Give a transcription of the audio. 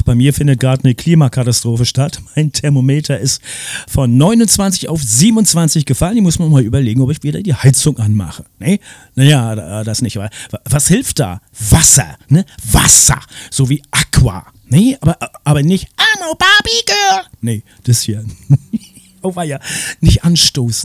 bei mir findet gerade eine Klimakatastrophe statt. Mein Thermometer ist von 29 auf 27 gefallen. Ich muss mir mal überlegen, ob ich wieder die Heizung anmache. Nee? Naja, das nicht. Was hilft da? Wasser, ne? Wasser, so wie Aqua. Nee, aber nicht I'm a Barbie Girl. Nee, das hier. Oh, war ja nicht anstoßen.